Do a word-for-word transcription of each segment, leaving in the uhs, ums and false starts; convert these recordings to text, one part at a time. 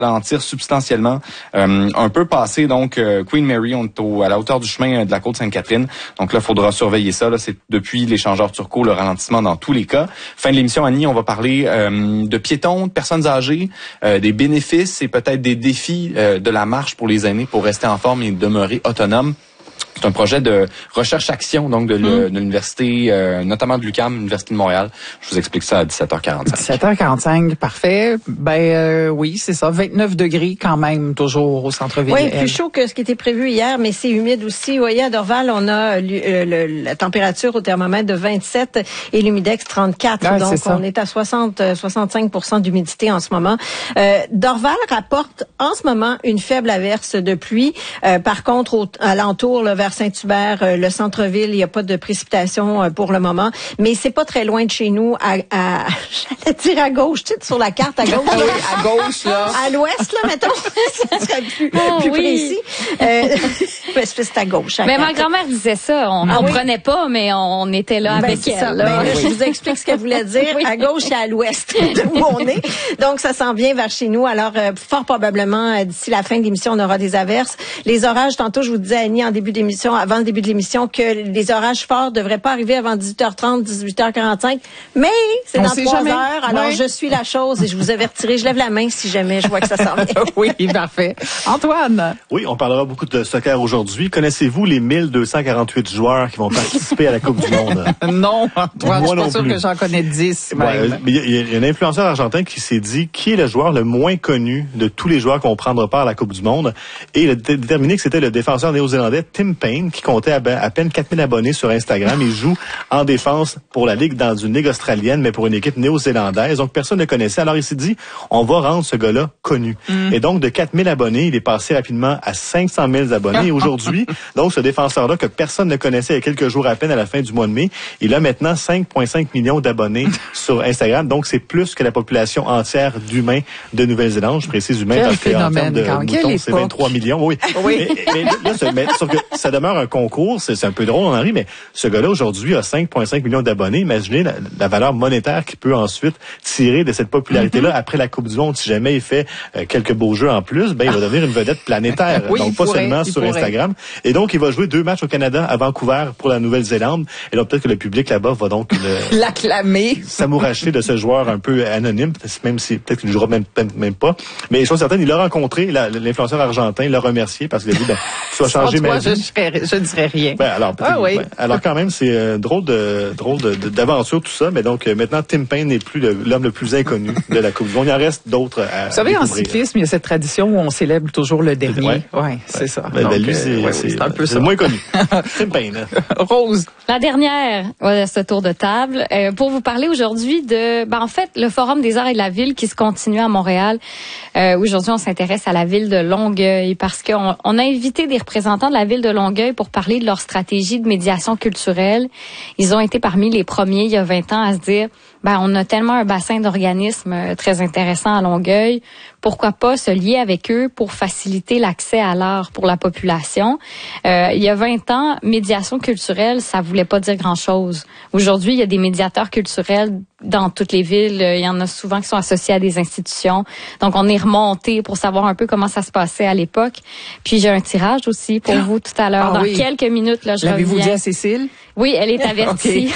ralentir substantiellement. Euh, un peu passé, donc, euh, Queen Mary, on est au, à la hauteur du chemin de la côte Sainte-Catherine. Donc là, il faudra surveiller ça. Là, c'est depuis l'échangeur Turcot, le ralentissement dans tous les cas. Fin de l'émission, Annie, on va parler euh, de piétons, de personnes âgées, euh, des bénéfices et peut-être des défis euh, de la marche pour les aînés pour rester en forme et demeurer autonomes. C'est un projet de recherche-action, donc de, mmh. de l'université, euh, notamment de l'U Q A M, l'Université de Montréal. Je vous explique ça à dix-sept heures quarante-cinq. dix-sept heures quarante-cinq, parfait. Ben euh, oui, c'est ça. vingt-neuf degrés quand même, toujours au centre-ville. Oui, plus chaud que ce qui était prévu hier, mais c'est humide aussi. Vous voyez, à Dorval, on a euh, le, la température au thermomètre de vingt-sept et l'humidex trente-quatre. Ouais, donc, on est à soixante à soixante-cinq pour cent d'humidité en ce moment. Euh, Dorval rapporte en ce moment une faible averse de pluie. Euh, par contre, au, à l'entour, là, vers Saint-Hubert, euh, le centre-ville, il n'y a pas de précipitation euh, pour le moment, mais c'est pas très loin de chez nous, à, à j'allais dire à gauche, tu sais, sur la carte à gauche. Là, oui, à gauche, là. À l'ouest, là, mettons, ça serait plus, oh, plus oui. précis. Euh, c'est à gauche. À mais carte. Ma grand-mère disait ça, on ne ah, comprenait oui. pas, mais on était là ben, avec elle. Ça. Là. Ben, là, oui. Je vous explique ce qu'elle voulait dire, oui. à gauche et à l'ouest de où on est. Donc, ça s'en vient vers chez nous. Alors, euh, fort probablement, euh, d'ici la fin de l'émission, on aura des averses. Les orages, tantôt, je vous disais, Annie, en début d'émission, avant le début de l'émission, que les orages forts devraient pas arriver avant dix-huit heures trente, dix-huit heures quarante-cinq. Mais c'est on dans trois jamais. heures. Alors, oui. je suis la chose et je vous avertirai. Je lève la main si jamais je vois que ça s'en vient. Oui, parfait. Antoine. Oui, on parlera beaucoup de soccer aujourd'hui. Connaissez-vous les mille deux cent quarante-huit joueurs qui vont participer à la Coupe du Monde? Non, Antoine, Moi je suis pas sûr plus. que j'en connais dix. Ouais, il y, y a un influenceur argentin qui s'est dit qui est le joueur le moins connu de tous les joueurs qui vont prendre part à la Coupe du Monde. Et il a déterminé que c'était le défenseur néo-zélandais Tim Payne qui comptait à, à peine quatre mille abonnés sur Instagram. Il joue en défense pour la Ligue dans une Ligue australienne, mais pour une équipe néo-zélandaise. Donc, personne ne le connaissait. Alors, il s'est dit, on va rendre ce gars-là connu. Mm. Et donc, de quatre mille abonnés, il est passé rapidement à cinq cent mille abonnés. Et aujourd'hui, donc, ce défenseur-là, que personne ne connaissait il y a quelques jours à peine à la fin du mois de mai, il a maintenant cinq virgule cinq millions d'abonnés sur Instagram. Donc, c'est plus que la population entière d'humains de Nouvelle-Zélande. Je précise humains parce qu'en termes de moutons, c'est vingt-trois millions. Oui. oui. Mais, mais là, ça, mais, sauf que ça demeure un concours. C'est, c'est un peu drôle, Henri, mais ce gars-là, aujourd'hui, a cinq virgule cinq millions d'abonnés. Imaginez la, la valeur monétaire qu'il peut ensuite tirer de cette popularité-là mm-hmm. après la Coupe du Monde. Si jamais il fait euh, quelques beaux jeux en plus, ben il va devenir une vedette planétaire. Oui, donc, pas pourrait, seulement sur pourrait. Instagram. Et donc, il va jouer deux matchs au Canada, à Vancouver, pour la Nouvelle-Zélande. Et là, peut-être que le public là-bas va donc le... l'acclamer. S'amouracher de ce joueur un peu anonyme, même si peut-être qu'il ne jouera même, même pas. Mais chose certaine, il a rencontré la, l'influenceur argentin, il l'a remercié parce qu'il a dit, ben, tu vas changer Sans toi, ma vie. Je, serais, je ne dirais rien. Ben, alors, ah, oui. ben, alors quand même, c'est euh, drôle de drôle de, de, d'aventure, tout ça. Mais donc, euh, maintenant, Tim Payne n'est plus le, l'homme le plus inconnu de la Coupe du Monde. Il en reste d'autres à Vous savez, à en cyclisme, il y a cette tradition où on célèbre toujours le dernier. Ouais, ouais, ouais. c'est ça. Ben, donc, ben, lui, euh, c'est, ouais, c'est, c'est un peu c'est ça. le moins connu. Tim Payne. Rose. La dernière de ce tour de table, euh, pour vous parler aujourd'hui de, ben, en fait, le Forum des arts et de la ville qui se continue à Montréal. Euh, aujourd'hui, on s'intéresse à la ville de Longueuil parce qu'on on a invité des représentants de la ville de Longueuil pour parler de leur stratégie de médiation culturelle. Ils ont été parmi les premiers, il y a vingt ans, à se dire, ben, on a tellement un bassin d'organismes très intéressant à Longueuil. Pourquoi pas se lier avec eux pour faciliter l'accès à l'art pour la population? Euh, il y a vingt ans, médiation culturelle, ça voulait pas dire grand-chose. Aujourd'hui, il y a des médiateurs culturels dans toutes les villes. Il y en a souvent qui sont associés à des institutions. Donc, on est remonté pour savoir un peu comment ça se passait à l'époque. Puis, j'ai un tirage aussi pour vous tout à l'heure. Ah, dans oui. quelques minutes, là, je L'avez-vous reviens. dit à Cécile? Oui, elle est avertie.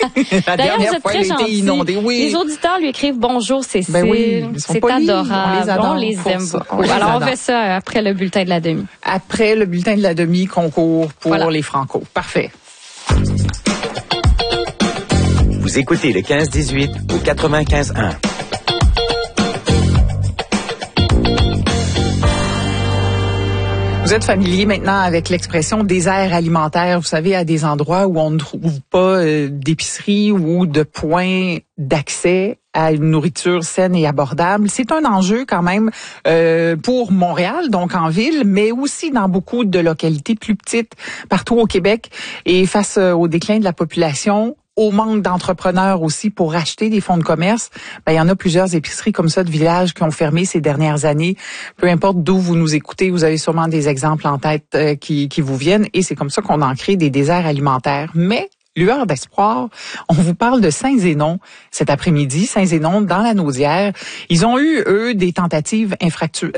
La D'ailleurs, dernière vous êtes fois, très elle a été inondée. Oui. Les auditeurs lui écrivent bonjour Cécile. Ben oui, ils sont c'est polis. adorable. On les adore on les pour aime ça. beaucoup. On les Alors, adore. on fait ça après le bulletin de la demi. Après le bulletin de la demi, concours pour Voilà. les Franco. Parfait. Vous écoutez le quinze dix-huit au quatre-vingt-quinze un. Vous êtes familier maintenant avec l'expression désert alimentaire. Vous savez, à des endroits où on ne trouve pas euh, d'épicerie ou de points d'accès à une nourriture saine et abordable. C'est un enjeu quand même euh, pour Montréal, donc en ville, mais aussi dans beaucoup de localités plus petites partout au Québec. Et face au déclin de la population, au manque d'entrepreneurs aussi pour acheter des fonds de commerce, ben, il y en a plusieurs épiceries comme ça de villages qui ont fermé ces dernières années. Peu importe d'où vous nous écoutez, vous avez sûrement des exemples en tête euh, qui, qui vous viennent et c'est comme ça qu'on en crée des déserts alimentaires. Mais lueur d'espoir, on vous parle de Saint-Zénon cet après-midi, Saint-Zénon dans la Naudière. Ils ont eu, eux, des tentatives infractu-